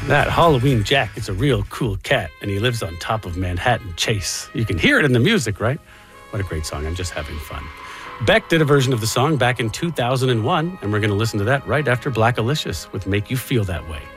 That Halloween Jack is a real cool cat, and he lives on top of Manhattan Chase. You can hear it in the music, right? What a great song. I'm just having fun. Beck did a version of the song back in 2001, and we're going to listen to that right after Blackalicious with Make You Feel That Way.